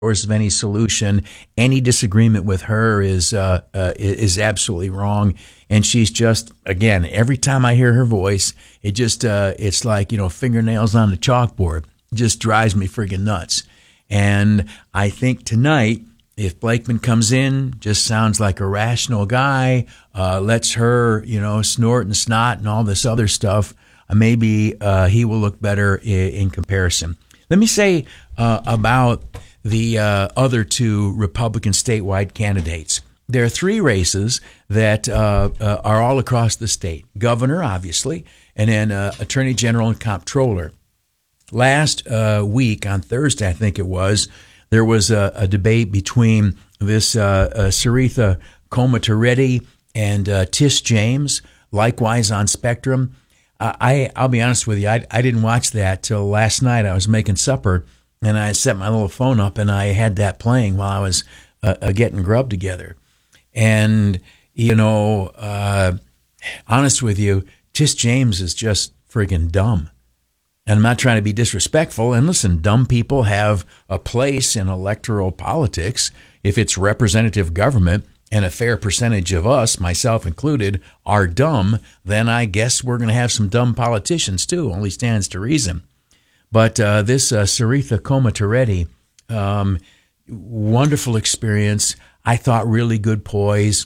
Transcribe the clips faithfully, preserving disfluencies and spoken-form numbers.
source of any solution. Any disagreement with her is uh, uh, is absolutely wrong. And she's just, again, every time I hear her voice, it just uh, it's like, you know, fingernails on the chalkboard. It just drives me friggin' nuts. And I think tonight, if Blakeman comes in, just sounds like a rational guy, uh, lets her, you know, snort and snot and all this other stuff, uh, maybe uh, he will look better in, in comparison. Let me say uh, about the uh, other two Republican statewide candidates. There are three races that uh, uh, are all across the state. Governor, obviously, and then uh, Attorney General and Comptroller. Last uh, week, on Thursday, I think it was, there was a, a debate between this uh, uh, Saritha Komatareddy and uh, Tish James, likewise on Spectrum. Uh, I, I'll be honest with you, I, I didn't watch that till last night. I was making supper, and I set my little phone up, and I had that playing while I was uh, uh, getting grub together. And, you know, uh, honest with you, Tish James is just friggin' dumb. And I'm not trying to be disrespectful. And listen, dumb people have a place in electoral politics. If it's representative government and a fair percentage of us, myself included, are dumb, then I guess we're going to have some dumb politicians too. Only stands to reason. But uh, this uh, Saritha Komatareddy, um, wonderful experience. I thought really good poise.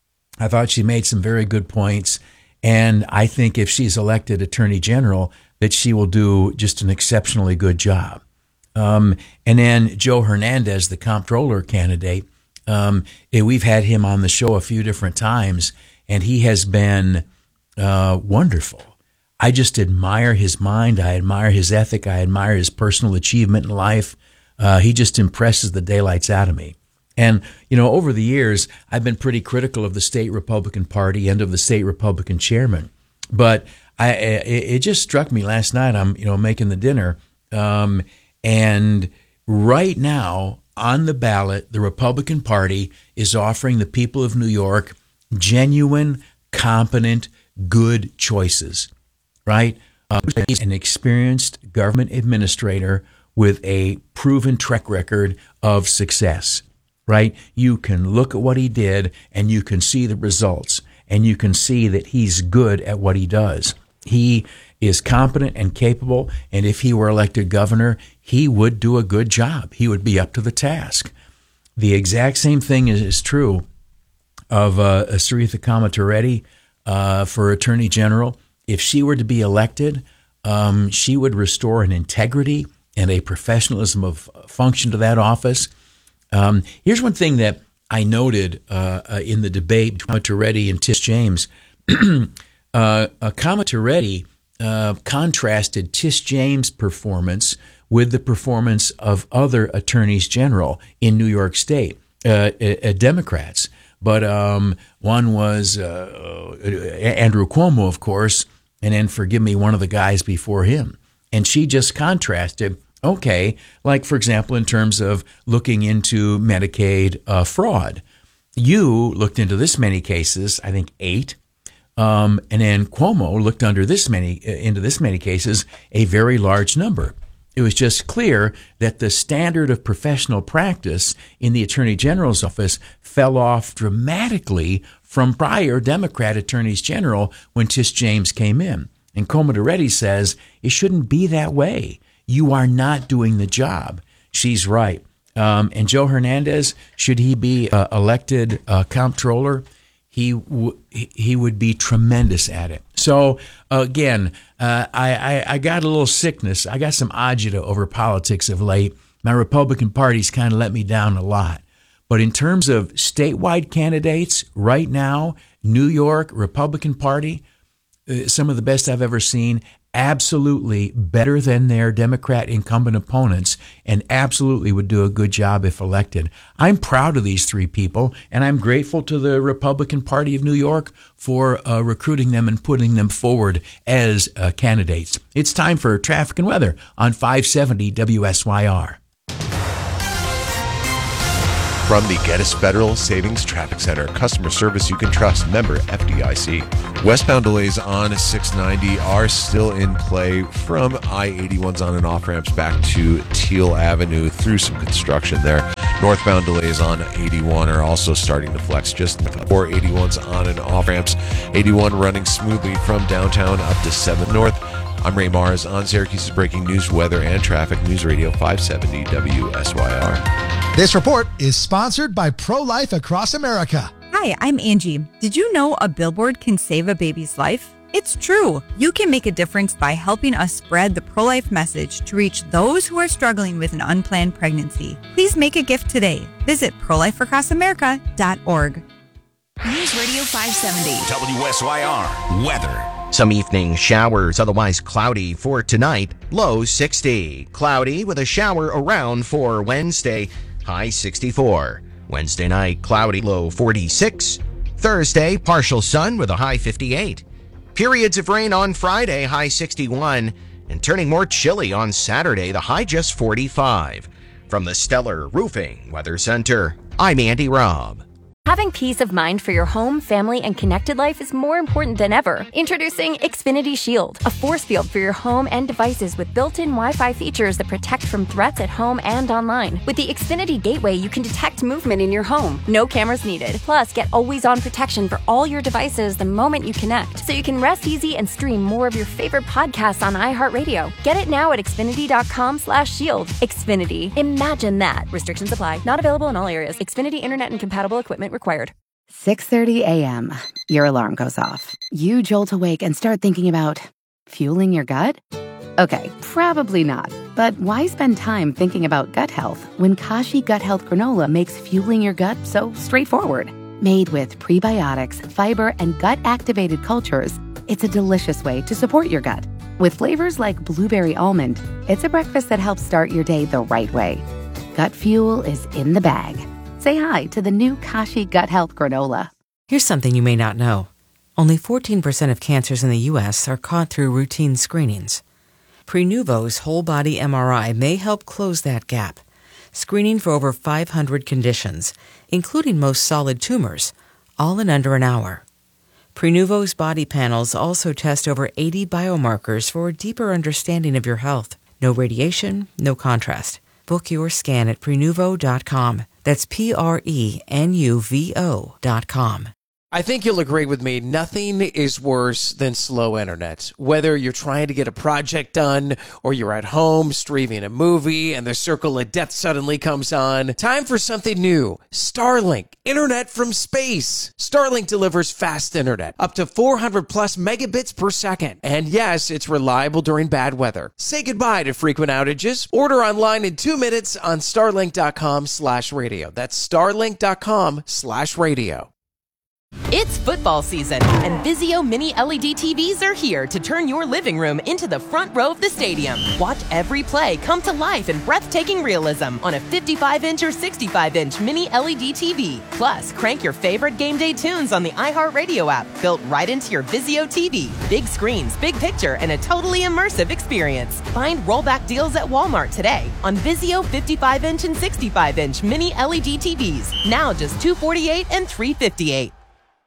I thought she made some very good points. And I think if she's elected Attorney General, that she will do just an exceptionally good job. Um, and then Joe Hernandez, the comptroller candidate, um, we've had him on the show a few different times, and he has been uh, wonderful. I just admire his mind. I admire his ethic. I admire his personal achievement in life. Uh, he just impresses the daylights out of me. And, you know, over the years, I've been pretty critical of the state Republican Party and of the state Republican chairman. But I, it, it just struck me last night. I'm, you know, making the dinner. Um, and right now on the ballot, the Republican Party is offering the people of New York genuine, competent, good choices, right? Uh, an experienced government administrator with a proven track record of success, right? You can look at what he did and you can see the results, and you can see that he's good at what he does. He is competent and capable, and if he were elected governor, he would do a good job. He would be up to the task. The exact same thing is, is true of uh, Saritha Komatareddy uh, for Attorney General. If she were to be elected, um, she would restore an integrity and a professionalism of function to that office. Um, here's one thing that I noted uh, uh, in the debate between Komatareddy and Tish James. uh, uh, Komatareddy uh, contrasted Tish James' performance with the performance of other attorneys general in New York State, uh, uh, Democrats. But um, one was uh, Andrew Cuomo, of course, and then, forgive me, one of the guys before him. And she just contrasted, okay, like, for example, in terms of looking into Medicaid uh, fraud. You looked into this many cases, I think eight, um, and then Cuomo looked under this many uh, into this many cases, a very large number. It was just clear that the standard of professional practice in the Attorney General's office fell off dramatically from prior Democrat attorneys general when Tish James came in. And Komatareddy says it shouldn't be that way. You are not doing the job. She's right. Um, and Joe Hernandez, should he be uh, elected uh, comptroller, he w- he would be tremendous at it. So again, uh, I, I I got a little sickness. I got some agita over politics of late. My Republican Party's kind of let me down a lot. But in terms of statewide candidates right now, New York Republican Party, uh, some of the best I've ever seen. Absolutely better than their Democrat incumbent opponents, and absolutely would do a good job if elected. I'm proud of these three people, and I'm grateful to the Republican Party of New York for uh, recruiting them and putting them forward as uh, candidates. It's time for traffic and weather on five seventy W S Y R. From the Geddes Federal Savings Traffic Center, customer service you can trust, member F D I C. Westbound delays on six ninety are still in play from I eighty-one's on and off ramps back to Teal Avenue through some construction there. Northbound delays on eighty-one are also starting to flex just for eighty-one's on and off ramps. eighty-one running smoothly from downtown up to seventh North. I'm Ray Mars on Syracuse's breaking news, weather, and traffic. News Radio five seventy W S Y R. This report is sponsored by Pro-Life Across America. Hi, I'm Angie. Did you know a billboard can save a baby's life? It's true. You can make a difference by helping us spread the pro-life message to reach those who are struggling with an unplanned pregnancy. Please make a gift today. Visit pro life across america dot org. News Radio five seventy. W S Y R. Weather. Some evening showers, otherwise cloudy for tonight. Low sixty. Cloudy with a shower around for Wednesday. High sixty-four. Wednesday night, cloudy, low forty-six. Thursday, partial sun with a high fifty-eight. Periods of rain on Friday, high sixty-one. And turning more chilly on Saturday, the high just forty-five. From the Stellar Roofing Weather Center, I'm Andy Robb. Having peace of mind for your home, family, and connected life is more important than ever. Introducing Xfinity Shield, a force field for your home and devices with built-in Wi-Fi features that protect from threats at home and online. With the Xfinity Gateway, you can detect movement in your home. No cameras needed. Plus, get always-on protection for all your devices the moment you connect, so you can rest easy and stream more of your favorite podcasts on iHeartRadio. Get it now at xfinity.com slash shield. Xfinity. Imagine that. Restrictions apply. Not available in all areas. Xfinity Internet and compatible equipment required. six thirty a.m. Your alarm goes off. You jolt awake and start thinking about fueling your gut? Okay, probably not. But why spend time thinking about gut health when Kashi Gut Health Granola makes fueling your gut so straightforward? Made with prebiotics, fiber, and gut-activated cultures, it's a delicious way to support your gut. With flavors like blueberry almond, it's a breakfast that helps start your day the right way. Gut fuel is in the bag. Say hi to the new Kashi Gut Health Granola. Here's something you may not know. Only fourteen percent of cancers in the U S are caught through routine screenings. Prenuvo's whole-body M R I may help close that gap, screening for over five hundred conditions, including most solid tumors, all in under an hour. Prenuvo's body panels also test over eighty biomarkers for a deeper understanding of your health. No radiation, no contrast. Book your scan at prenuvo dot com. That's P R E N U V O dot com. I think you'll agree with me, nothing is worse than slow internet. Whether you're trying to get a project done or you're at home streaming a movie and the circle of death suddenly comes on, time for something new. Starlink, internet from space. Starlink delivers fast internet, up to four hundred plus megabits per second. And yes, it's reliable during bad weather. Say goodbye to frequent outages. Order online in two minutes on starlink.com slash radio. That's starlink.com slash radio. It's football season, and Vizio Mini L E D T Vs are here to turn your living room into the front row of the stadium. Watch every play come to life in breathtaking realism on a fifty-five inch or sixty-five inch Mini L E D T V. Plus, crank your favorite game day tunes on the iHeartRadio app, built right into your Vizio T V. Big screens, big picture, and a totally immersive experience. Find rollback deals at Walmart today on Vizio fifty-five inch and sixty-five inch Mini L E D T Vs. Now just two hundred forty-eight dollars and three hundred fifty-eight dollars.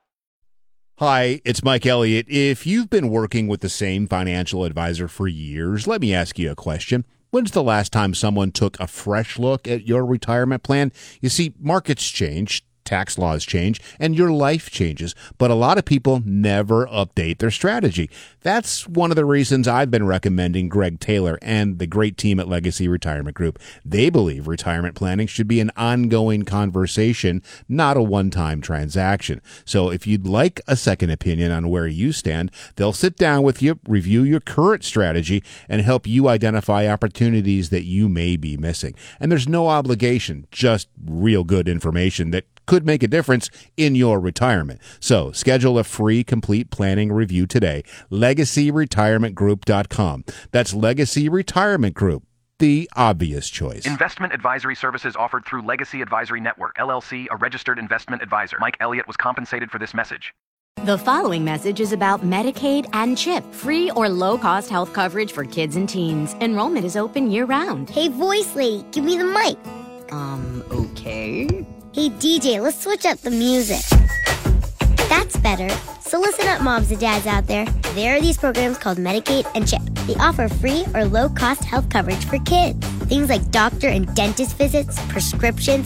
Hi, it's Mike Elliott. If you've been working with the same financial advisor for years, let me ask you a question. When's the last time someone took a fresh look at your retirement plan? You see, markets change, tax laws change, and your life changes, but a lot of people never update their strategy. That's one of the reasons I've been recommending Greg Taylor and the great team at Legacy Retirement Group. They believe retirement planning should be an ongoing conversation, not a one-time transaction. So if you'd like a second opinion on where you stand, they'll sit down with you, review your current strategy, and help you identify opportunities that you may be missing. And there's no obligation, just real good information that could make a difference in your retirement. So schedule a free complete planning review today. legacy retirement group dot com. That's Legacy Retirement Group, the obvious choice. Investment advisory services offered through Legacy Advisory Network, L L C, a registered investment advisor. Mike Elliott was compensated for this message. The following message is about Medicaid and CHIP, free or low-cost health coverage for kids and teens. Enrollment is open year-round. Hey, voice lady, give me the mic. Um, okay. Hey, D J, let's switch up the music. That's better. So listen up, moms and dads out there. There are these programs called Medicaid and CHIP. They offer free or low-cost health coverage for kids. Things like doctor and dentist visits, prescriptions,